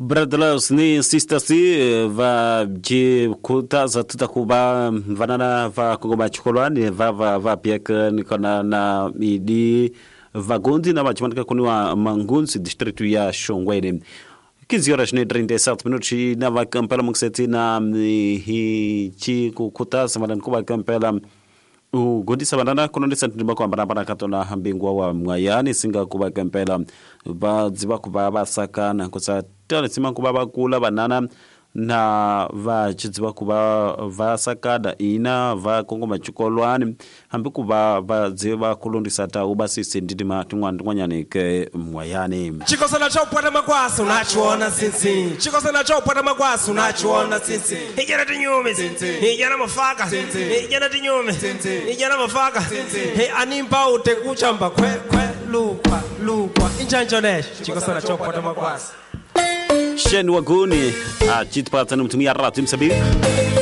Brothers ni sisters va je kuta za tutakuba vanana va kugoma chukolani va pia ni kona na idi vagundi na machimanika kuni wa Mangunzi district ya Shongwene 15 horas ni 37 minutos na va Kampala mkseti na hi chi kukuta samadan kuba Kampala u godi sabandana kono ni santimba kwa barabara katona hambingwa wa mwayani singa kuba Kampala ba ziba kuba basaka na kusa tele sima kuba bakula banana na va chidziba kuba vasakada ina va kongo machukolwani hambi kuba va ziba kulundisa ta ubasisi ndidima tingwanyane ke mwayani chikosana cha upata makwaso unachiona sinsi chikosana cha upata makwaso unachiona sinsi hijana tinyume hijana mafaka hijana tinyume hijana mafaka he animpa utekuchamba kwe lupa inchanchonesh chikosana cha upata makwaso Shen waguni chitpata numtumia ratu msabi